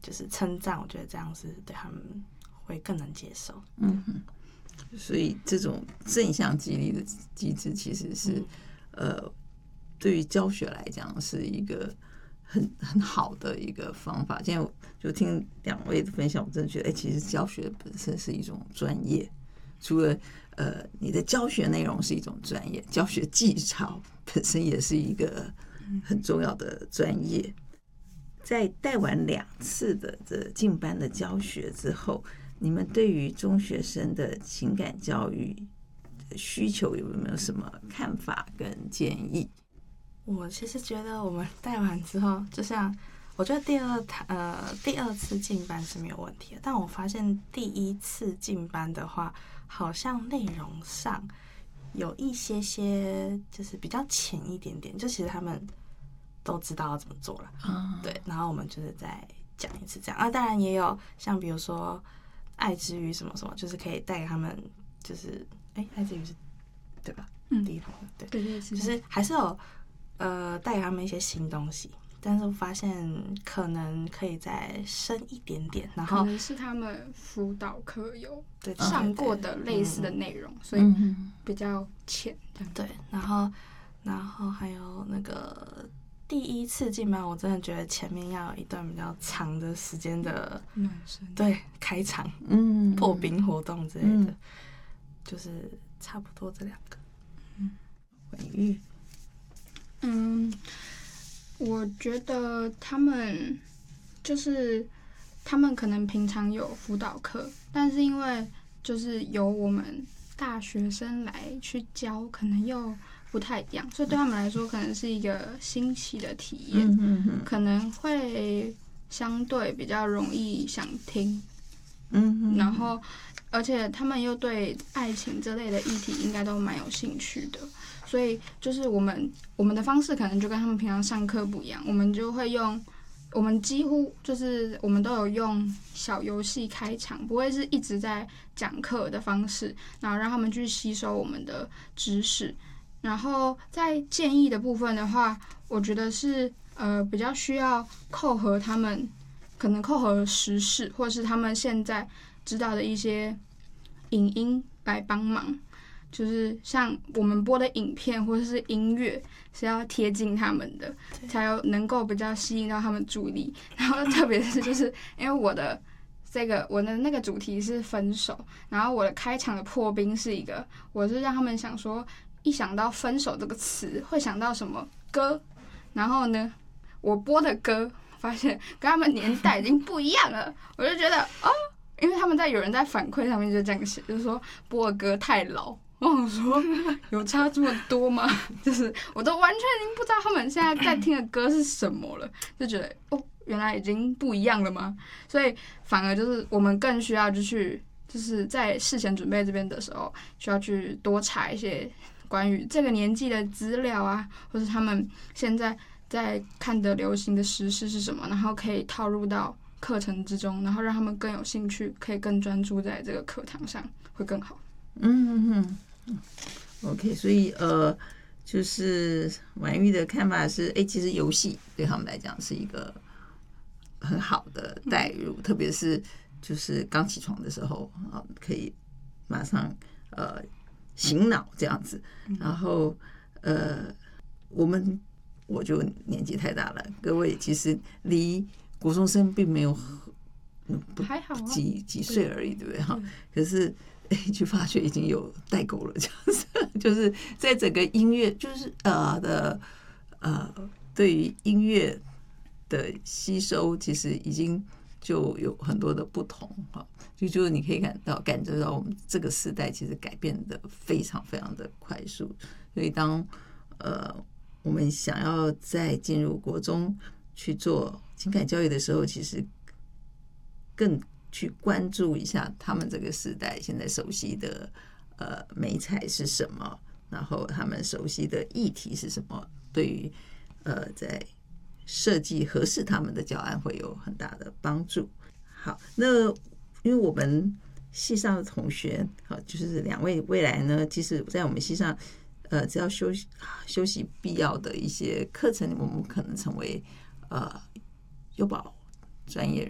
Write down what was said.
就是称赞，我觉得这样是对他们会更能接受。 所以这种正向激励的机制其实是对于教学来讲是一个很好的一个方法。现在就听两位的分享，我真的觉得其实教学本身是一种专业，除了你的教学内容是一种专业，教学技巧本身也是一个很重要的专业。在带完2次的这进班的教学之后，你们对于中学生的情感教育的需求有没有什么看法跟建议？ 我其实觉得我们带完之后，就像我觉得第二次进班是没有问题的，但我发现第1次进班的话，好像内容上有一些就是比较浅一点点，就其实他们都知道要怎么做了，对，然后我们就是再讲一次这样。当然也有像比如说爱之语什么什么，就是可以带给他们，就是爱之语是对吧？第一堂对，就是还是有带给他们一些新东西，但是我发现可能可以再深一点点，然后可能是他们辅导课有上过的类似的内容，所以比较浅。 对，然后还有那个第1次进班，我真的觉得前面要有一段比较长的时间的暖身， 对，开场，破冰活动之类的，就是差不多这2个。 婉玉， 我觉得他们可能平常有辅导课，但是因为就是由我们大学生来去教，可能又不太一样，所以对他们来说可能是一个新奇的体验，可能会相对比较容易想听，然后而且他们又对爱情这类的议题应该都蛮有兴趣的，所以就是我们的方式可能就跟他们平常上课不一样，我们就会我们几乎就是我们都有用小游戏开场，不会是一直在讲课的方式，然后让他们去吸收我们的知识。然后在建议的部分的话，我觉得是比较需要扣合他们，可能扣合时事，或是他们现在知道的一些影音来帮忙，就是像我们播的影片或者是音乐是要贴近他们的，才有能够比较吸引到他们注意力。然后特别是就是因为我的那个主题是分手，然后我的开场的破冰是我是让他们想说，一想到分手这个词会想到什么歌，然后呢我播的歌发现跟他们年代已经不一样了，我就觉得因为他们有人在反馈上面就这样写，就是说播的歌太老。我想说有差这么多吗？就是我都完全已经不知道他们现在在听的歌是什么了，就觉得原来已经不一样了吗？所以反而就是我们更需要就是在事前准备这边的时候，需要去多查一些关于这个年纪的资料啊，或是他们现在在看的流行的时事是什么，然后可以套入到课程之中，然后让他们更有兴趣，可以更专注在这个课堂上，会更好。 OK， 所以就是婉玉的看法是，其实游戏对他们来讲是一个很好的带入，特别是就是刚起床的时候可以马上醒脑这样子。然后我就年纪太大了，各位其实离国中生并没有还好几岁而已，对不对哈？可是就发觉已经有代沟了，这样子，就是在整个音乐，就是对于音乐的吸收，其实已经就有很多的不同哈。就是你可以感觉到我们这个时代其实改变的非常非常的快速，所以当我们想要再进入国中去做情感教育的时候，其实更去关注一下他们这个时代现在熟悉的媒材是什么，然后他们熟悉的议题是什么，对于在设计合适他们的教案会有很大的帮助。好，那因为我们系上的同学就是两位未来呢，其实在我们系上只要修习必要的一些课程，我们可能成为优保专业